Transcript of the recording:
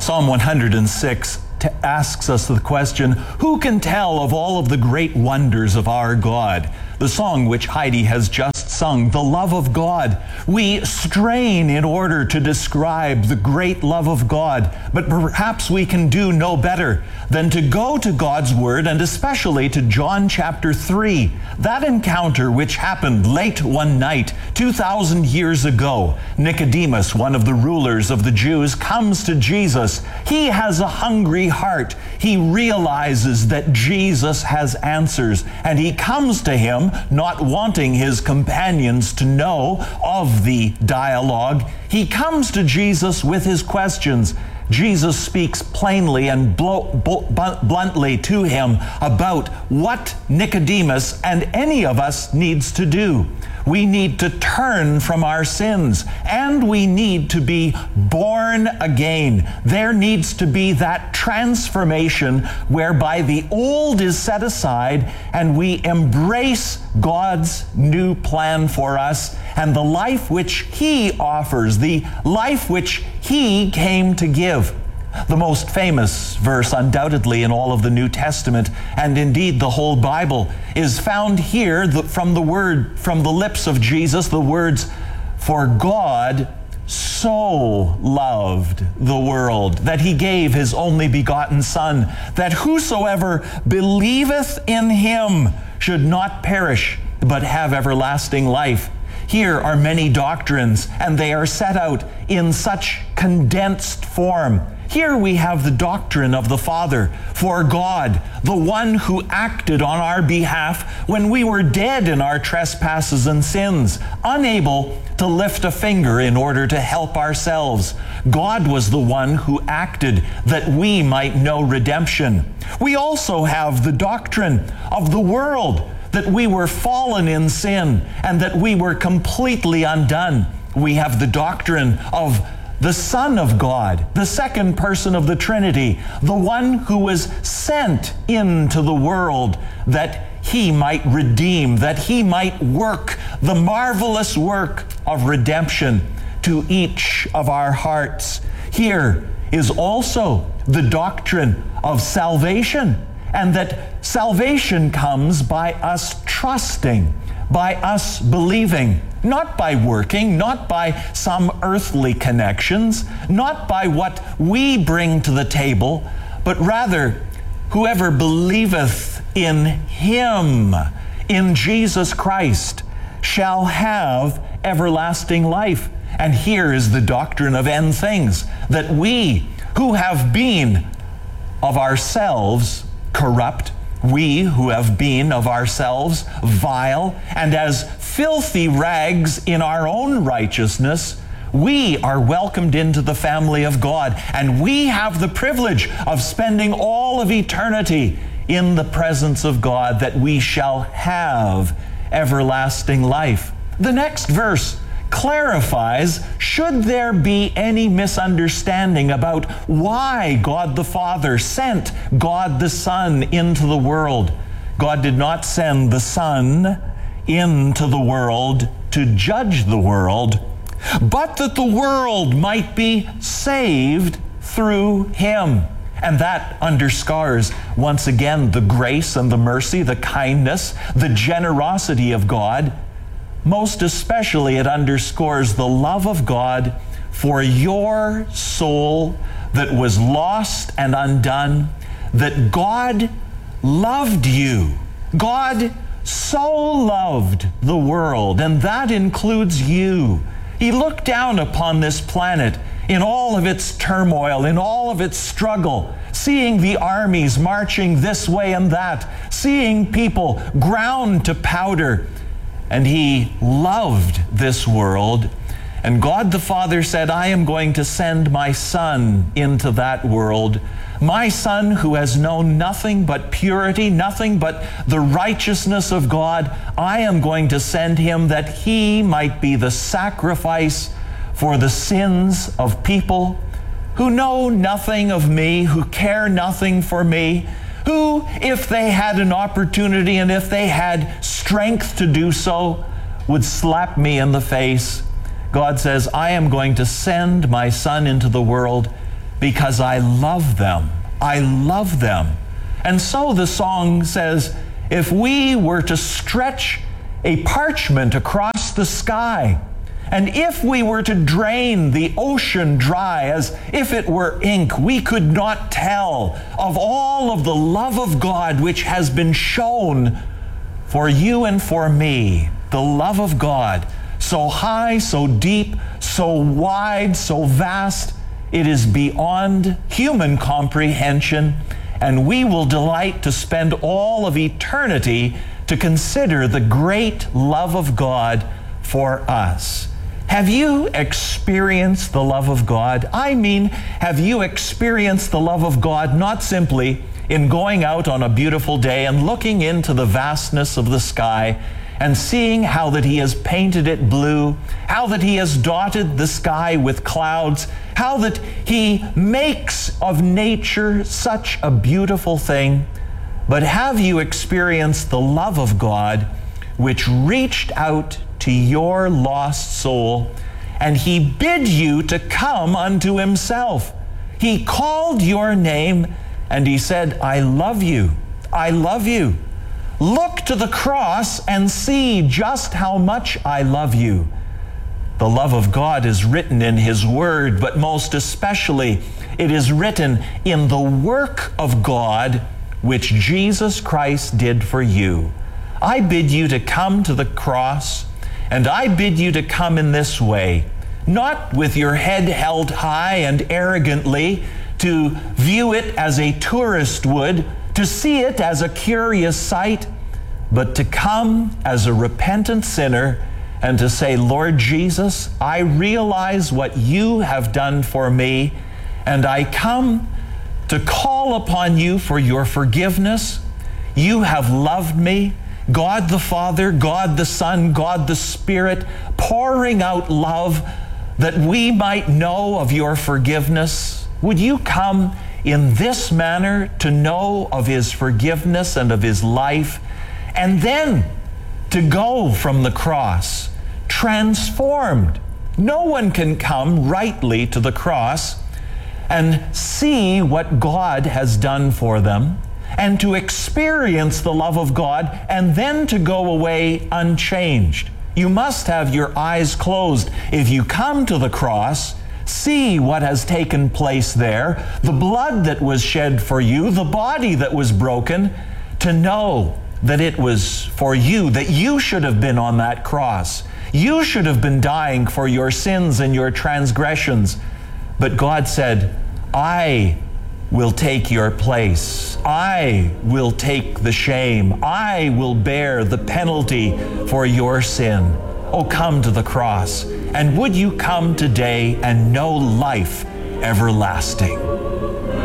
Psalm 106 asks us the question, who can tell of all of the great wonders of our God? The song which Heidi has just sung, the love of God. We strain in order to describe the great love of God, but perhaps we can do no better than to go to God's Word, and especially to John chapter 3, that encounter which happened late one night 2,000 years ago. Nicodemus, one of the rulers of the Jews, comes to Jesus. He has a hungry heart. He realizes that Jesus has answers, and he comes to him not wanting his companions to know of the dialogue. He comes to Jesus with his questions. Jesus speaks plainly and bluntly to him about what Nicodemus and any of us needs to do. We need to turn from our sins, and we need to be born again. There needs to be that transformation whereby the old is set aside and we embrace God's new plan for us and the life which He offers, the life which He came to give. The most famous verse, undoubtedly, in all of the New Testament, and indeed the whole Bible, is found here from the lips of Jesus, the words, "For God so loved the world, that He gave His only begotten Son, that whosoever believeth in Him should not perish, but have everlasting life." Here are many doctrines, and they are set out in such condensed form. Here we have the doctrine of the Father, for God, the one who acted on our behalf when we were dead in our trespasses and sins, unable to lift a finger in order to help ourselves. God was the one who acted that we might know redemption. We also have the doctrine of the world, that we were fallen in sin and that we were completely undone. We have the doctrine of the Son of God, the second person of the Trinity, the one who was sent into the world that He might redeem, that He might work the marvelous work of redemption to each of our hearts. Here is also the doctrine of salvation, and that salvation comes by us trusting, by us believing, not by working, not by some earthly connections, not by what we bring to the table, but rather whoever believeth in Him, in Jesus Christ, shall have everlasting life. And here is the doctrine of end things, that we who have been of ourselves corrupt, we who have been of ourselves vile, and as filthy rags in our own righteousness, we are welcomed into the family of God, and we have the privilege of spending all of eternity in the presence of God, that we shall have everlasting life. The next verse clarifies, should there be any misunderstanding about why God the Father sent God the Son into the world. God did not send the Son into the world to judge the world, but that the world might be saved through Him. And that underscores once again the grace and the mercy, the kindness, the generosity of God. Most especially, it underscores the love of God for your soul that was lost and undone, that God loved you. God so loved the world, and that includes you. He looked down upon this planet in all of its turmoil, in all of its struggle, seeing the armies marching this way and that, seeing people ground to powder. And He loved this world. And God the Father said, I am going to send my Son into that world. My Son who has known nothing but purity, nothing but the righteousness of God. I am going to send Him that He might be the sacrifice for the sins of people who know nothing of me, who care nothing for me, who, if they had an opportunity and if they had strength to do so, would slap me in the face. God says, I am going to send my Son into the world because I love them. I love them. And so the song says, if we were to stretch a parchment across the sky, and if we were to drain the ocean dry as if it were ink, we could not tell of all of the love of God which has been shown for you and for me. The love of God, so high, so deep, so wide, so vast, it is beyond human comprehension, and we will delight to spend all of eternity to consider the great love of God for us. Have you experienced the love of God? I mean, have you experienced the love of God not simply in going out on a beautiful day and looking into the vastness of the sky and seeing how that He has painted it blue, how that He has dotted the sky with clouds, how that He makes of nature such a beautiful thing, but have you experienced the love of God which reached out to your lost soul, and He bid you to come unto Himself? He called your name and He said, I love you. I love you. Look to the cross and see just how much I love you. The love of God is written in His Word, but most especially it is written in the work of God which Jesus Christ did for you. I bid you to come to the cross, and I bid you to come in this way, not with your head held high and arrogantly, to view it as a tourist would, to see it as a curious sight, but to come as a repentant sinner and to say, Lord Jesus, I realize what you have done for me, and I come to call upon you for your forgiveness. You have loved me. God the Father, God the Son, God the Spirit, pouring out love that we might know of your forgiveness. Would you come in this manner to know of His forgiveness and of His life, and then to go from the cross transformed? No one can come rightly to the cross and see what God has done for them, and to experience the love of God, and then to go away unchanged. You must have your eyes closed. If you come to the cross, see what has taken place there, the blood that was shed for you, the body that was broken, to know that it was for you, that you should have been on that cross. You should have been dying for your sins and your transgressions. But God said, I will take your place. I will take the shame. I will bear the penalty for your sin. Oh, come to the cross. And would you come today and know life everlasting?